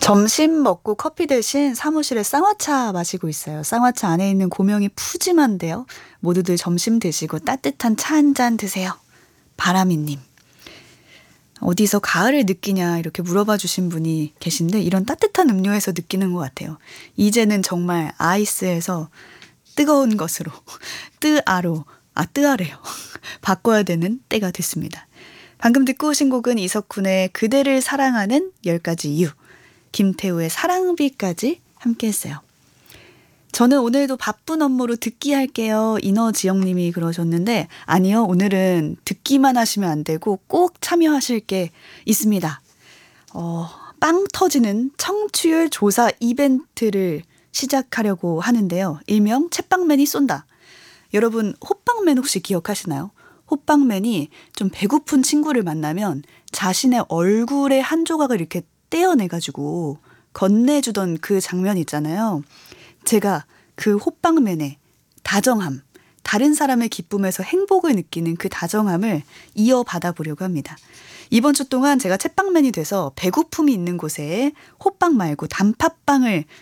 점심 먹고 커피 대신 사무실에 쌍화차 마시고 있어요. 쌍화차 안에 있는 고명이 푸짐한데요. 모두들 점심 드시고 따뜻한 차 한 잔 드세요. 바람이님. 어디서 가을을 느끼냐 이렇게 물어봐 주신 분이 계신데 이런 따뜻한 음료에서 느끼는 것 같아요. 이제는 정말 아이스에서 뜨거운 것으로 뜨아래요. 바꿔야 되는 때가 됐습니다. 방금 듣고 오신 곡은 이석훈의 그대를 사랑하는 10가지 이유, 김태우의 사랑비까지 함께 했어요. 저는 오늘도 바쁜 업무로 듣기 할게요. 이너지영님이 그러셨는데 아니요. 오늘은 듣기만 하시면 안 되고 꼭 참여하실 게 있습니다. 빵 터지는 청취율 조사 이벤트를 시작하려고 하는데요. 일명 채빵맨이 쏜다. 여러분 호빵맨 혹시 기억하시나요? 호빵맨이 좀 배고픈 친구를 만나면 자신의 얼굴의 한 조각을 이렇게 떼어내가지고 건네주던 그 장면 있잖아요. 제가 그 호빵맨의 다정함, 다른 사람의 기쁨에서 행복을 느끼는 그 다정함을 이어받아 보려고 합니다. 이번 주 동안 제가 채빵맨이 돼서 배고픔이 있는 곳에 호빵 말고 단팥빵을